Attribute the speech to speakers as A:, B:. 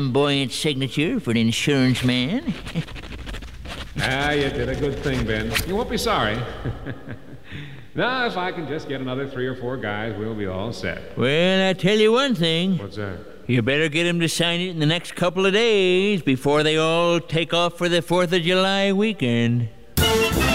A: flamboyant signature for an insurance man.
B: You did a good thing, Ben. You won't be sorry. Now, if I can just get another 3 or 4 guys, we'll be all set.
A: Well, I tell you one thing.
B: What's that?
A: You better get him to sign it in the next couple of days before they all take off for the 4th of July weekend.